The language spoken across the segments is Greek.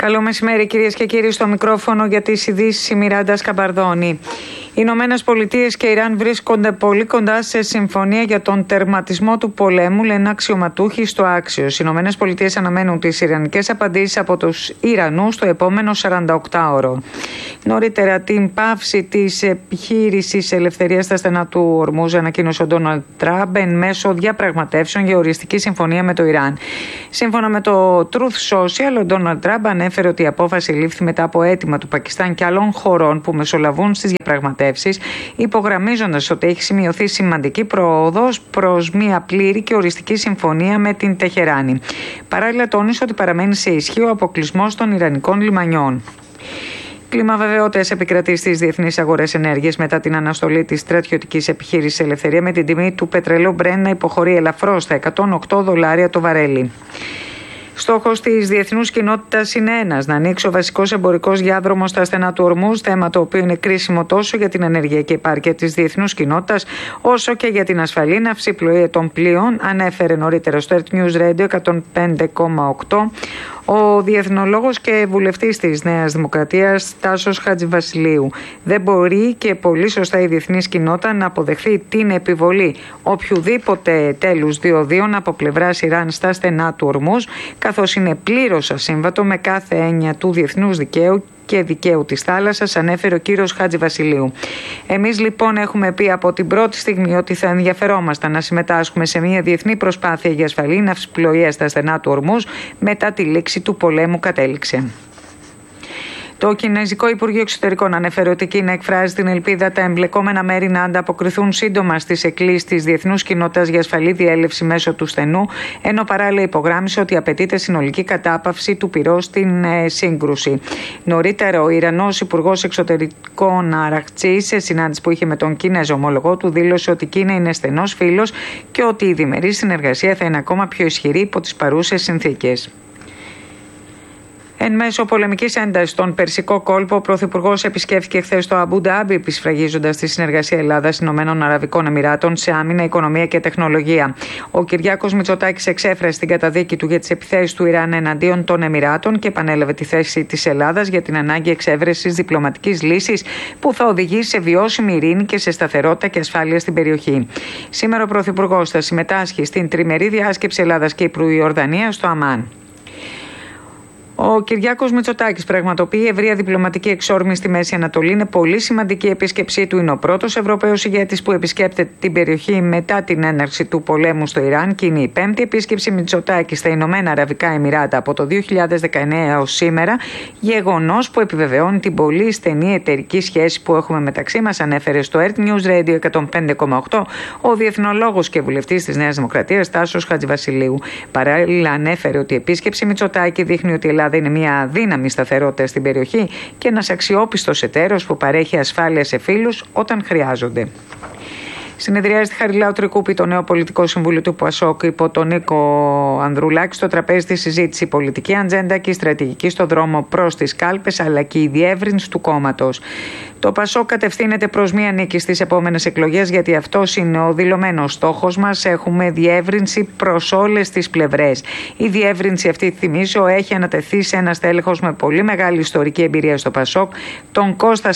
Καλό μεσημέρι, κυρίες και κύριοι, στο μικρόφωνο για τις ειδήσεις η Μιράντα Σκαμπαρδόνη. Οι Ηνωμένες Πολιτείες και Ιράν βρίσκονται πολύ κοντά σε συμφωνία για τον τερματισμό του πολέμου, λένε αξιωματούχοι στο Άξιος. Οι Ηνωμένες Πολιτείες αναμένουν τις ιρανικές απαντήσεις από τους Ιρανούς το επόμενο 48ωρο. Νωρίτερα, την πάυση της επιχείρησης ελευθερίας στα στενά του Ορμούζ ανακοίνωσε ο Ντόναλντ Τραμπ εν μέσω διαπραγματεύσεων για οριστική συμφωνία με το Ιράν. Σύμφωνα με το Truth Social, ο Ντόναλντ Τραμπ ανέφερε ότι η απόφαση λήφθη μετά από αίτημα του Πακιστάν και άλλων χωρών που μεσολαβούν στις διαπραγματεύσεις, υπογραμμίζοντας ότι έχει σημειωθεί σημαντική πρόοδος προς μια πλήρη και οριστική συμφωνία με την Τεχεράνη. Παράλληλα, τόνισε ότι παραμένει σε ισχύ ο αποκλεισμός των ιρανικών λιμανιών. Κλίμα βεβαιότητας επικρατεί στις διεθνείς αγορές ενέργειας μετά την αναστολή της στρατιωτικής επιχείρησης Ελευθερία, με την τιμή του πετρελαίου Brent να υποχωρεί ελαφρώς στα $108 το βαρέλι. Στόχος της διεθνούς κοινότητας είναι ένας: να ανοίξει ο βασικός εμπορικός διάδρομος στα στενά του Ορμούζ, θέμα το οποίο είναι κρίσιμο τόσο για την ενεργειακή επάρκεια της διεθνούς κοινότητας, όσο και για την ασφαλή ναυσιπλοεία των πλοίων, ανέφερε νωρίτερα στο Earth News Radio 105,8 ο διεθνολόγος και βουλευτής της Νέας Δημοκρατίας Τάσος Χατζηβασιλείου. Δεν μπορεί, και πολύ σωστά, η διεθνής κοινότητα να αποδεχθεί την επιβολή οποιουδήποτε τέλους διοδίων από πλευράς Ιράν στα στενά του Ορμούζ, καθώς είναι πλήρως ασύμβατο με κάθε έννοια του διεθνούς δικαίου και δικαίου της θάλασσας, ανέφερε ο κύριος Χατζηβασιλείου. Εμείς λοιπόν έχουμε πει από την πρώτη στιγμή ότι θα ενδιαφερόμασταν να συμμετάσχουμε σε μια διεθνή προσπάθεια για ασφαλή ναυσιπλοεία στα στενά του Ορμούζ μετά τη λήξη του πολέμου, κατέληξε. Το Κινέζικο Υπουργείο Εξωτερικών ανέφερε ότι η Κίνα εκφράζει την ελπίδα τα εμπλεκόμενα μέρη να ανταποκριθούν σύντομα στις εκκλήσεις της διεθνούς κοινότητας για ασφαλή διέλευση μέσω του στενού, ενώ παράλληλα υπογράμμισε ότι απαιτείται συνολική κατάπαυση του πυρός στην σύγκρουση. Νωρίτερα, ο Ιρανός Υπουργός Εξωτερικών Αραχτσί, σε συνάντηση που είχε με τον Κινέζο ομολογό του, δήλωσε ότι η Κίνα είναι στενός φίλος και ότι η διμερή συνεργασία θα είναι ακόμα πιο ισχυρή υπό τις παρούσες συνθήκες. Εν μέσω πολεμικής έντασης στον Περσικό κόλπο, ο Πρωθυπουργός επισκέφθηκε χθες το Αμπού Ντάμπι, επισφραγίζοντας τη συνεργασία Ελλάδας-Ηνωμένων Αραβικών Εμιράτων σε άμυνα, οικονομία και τεχνολογία. Ο Κυριάκος Μητσοτάκης εξέφρασε την καταδίκη του για τις επιθέσεις του Ιράν εναντίον των Εμιράτων και επανέλαβε τη θέση της Ελλάδας για την ανάγκη εξέβρεσης διπλωματικής λύσης που θα οδηγήσει σε βιώσιμη ειρήνη και σε σταθερότητα και ασφάλεια στην περιοχή. Σήμερα ο Πρωθυπουργός θα συμμετάσχει στην τριμερή διάσκεψη Ελλάδας-Κύπρου-Ιορδανίας στο Αμάν. Ο Κυριάκος Μητσοτάκης πραγματοποιεί ευρεία διπλωματική εξόρμηση στη Μέση Ανατολή. Είναι πολύ σημαντική η επίσκεψή του. Είναι ο πρώτος Ευρωπαίος ηγέτης που επισκέπτεται την περιοχή μετά την έναρξη του πολέμου στο Ιράν και είναι η πέμπτη επίσκεψη Μητσοτάκη στα Ηνωμένα Αραβικά Εμιράτα από το 2019 έως σήμερα. Γεγονός που επιβεβαιώνει την πολύ στενή εταιρική σχέση που έχουμε μεταξύ μας, ανέφερε στο Earth News Radio 105,8 ο διεθνολόγος και βουλευτής της Νέας Δημοκρατίας Τάσος Χατζηβασιλείου. Παράλληλα, ανέφερε ότι η επίσκεψη Μητσοτάκη δείχνει ότι η Ελλάδα είναι μια δύναμη σταθερότητα στην περιοχή και ένας αξιόπιστος εταίρος που παρέχει ασφάλεια σε φίλους όταν χρειάζονται. Συνεδριάζει στη Χαριλάου Τρικούπη το νέο πολιτικό συμβούλιο του ΠΑΣΟΚ υπό τον Νίκο Ανδρουλάκη. Στο τραπέζι της συζήτηση η πολιτική ατζέντα και η στρατηγική στο δρόμο προς τις κάλπες, αλλά και η διεύρυνση του κόμματος. Το ΠΑΣΟΚ κατευθύνεται προς μία νίκη στις επόμενες εκλογές, γιατί αυτός είναι ο δηλωμένος στόχος μας. Έχουμε διεύρυνση προς όλες τις πλευρές. Η διεύρυνση αυτή, θυμίζω, έχει ανατεθεί σε ένα στέλεχος με πολύ μεγάλη ιστορική εμπειρία στο ΠΑΣΟΚ, τον Κώστα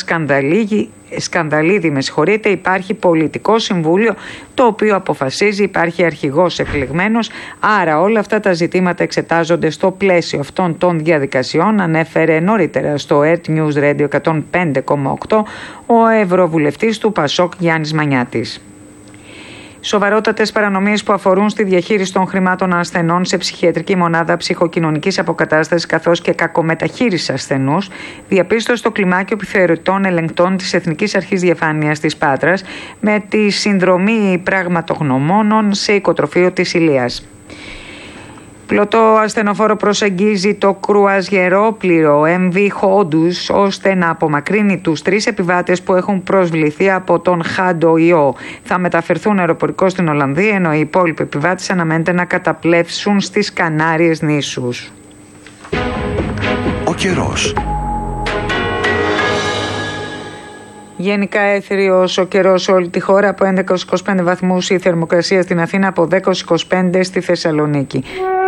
Σκανδαλίδη, υπάρχει πολιτικό συμβούλιο το οποίο αποφασίζει, υπάρχει αρχηγός εκλεγμένος, άρα όλα αυτά τα ζητήματα εξετάζονται στο πλαίσιο αυτών των διαδικασιών, ανέφερε νωρίτερα στο Earth News Radio 105,8 ο Ευρωβουλευτής του ΠΑΣΟΚ Γιάννης Μανιάτης. Σοβαρότατες παρανομίες που αφορούν στη διαχείριση των χρημάτων ασθενών σε ψυχιατρική μονάδα ψυχοκοινωνικής αποκατάστασης καθώς και κακομεταχείριση ασθενούς διαπίστωσε το κλιμάκιο επιθεωρητών ελεγκτών της Εθνικής Αρχής Διαφάνειας της Πάτρας με τη συνδρομή πραγματογνωμόνων σε οικοτροφείο της Ηλίας. Πλωτό ασθενοφόρο προσεγγίζει το κρουαζιερόπληρο MV Hondus ώστε να απομακρύνει τους 3 επιβάτες που έχουν προσβληθεί από τον χάντο ιό. Θα μεταφερθούν αεροπορικό στην Ολλανδία, ενώ οι υπόλοιποι επιβάτες αναμένεται να καταπλέψουν στις Κανάριες νήσους. Ο καιρός. Γενικά έθριος ο καιρός σε όλη τη χώρα, από 11-25 βαθμούς η θερμοκρασία στην Αθήνα, από 10-25 στη Θεσσαλονίκη.